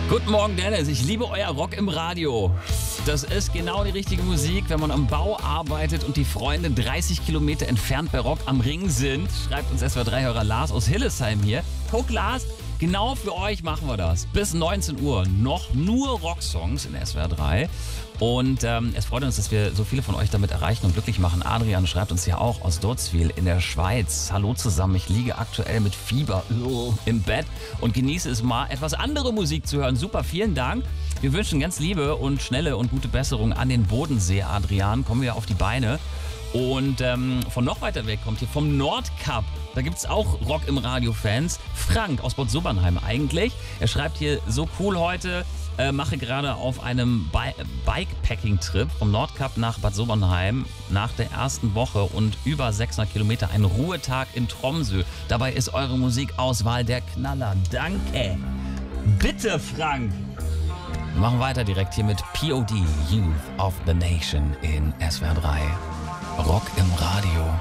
Guten Morgen, Dennis. Ich liebe euer Rock im Radio. Das ist genau die richtige Musik, wenn man am Bau arbeitet und die Freunde 30 Kilometer entfernt bei Rock am Ring sind. Schreibt uns SWR3-Hörer Lars aus Hillesheim hier. Guck, Lars, genau für euch machen wir das. Bis 19 Uhr noch nur Rocksongs in SWR 3. Und es freut uns, dass wir so viele von euch damit erreichen und glücklich machen. Adrian schreibt uns ja auch aus Durzwil in der Schweiz. Hallo zusammen, ich liege aktuell mit Fieber im Bett und genieße es mal, etwas andere Musik zu hören. Super, vielen Dank. Wir wünschen ganz liebe und schnelle und gute Besserung an den Bodensee, Adrian. Kommen wir auf die Beine. Und von noch weiter weg kommt hier vom Nordkap. Da gibt es auch Rock im Radio-Fans. Frank aus Bad Sobernheim eigentlich. Er schreibt hier, so cool heute, mache gerade auf einem Bikepacking-Trip vom Nordkap nach Bad Sobernheim nach der ersten Woche und über 600 Kilometer einen Ruhetag in Tromsø. Dabei ist eure Musikauswahl der Knaller. Danke. Bitte, Frank. Wir machen weiter direkt hier mit POD, Youth of the Nation in SWR 3. Rock im Radio.